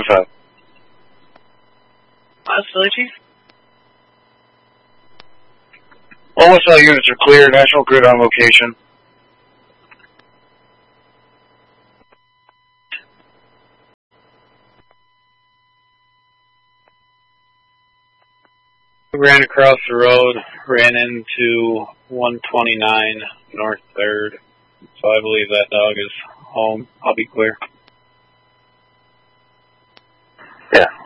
5. Facility Chief? All West Side units are clear. National Grid on location. We ran across the road, ran into 129 North 3rd, so I believe that dog is home. I'll be clear. Yeah.